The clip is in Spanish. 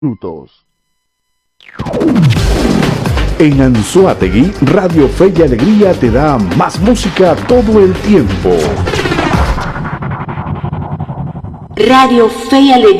minutos. En Anzoátegui, Radio Fe y Alegría te da más música todo el tiempo. Radio Fe y Alegría.